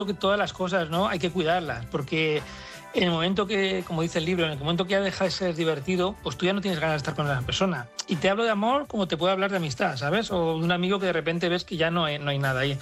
que todas las cosas, ¿no? Hay que cuidarlas, porque en el momento que, como dice el libro, en el momento que ya deja de ser divertido, pues tú ya no tienes ganas de estar con esa persona. Y te hablo de amor como te puedo hablar de amistad, ¿sabes? O de un amigo que de repente ves que ya no hay nada ahí.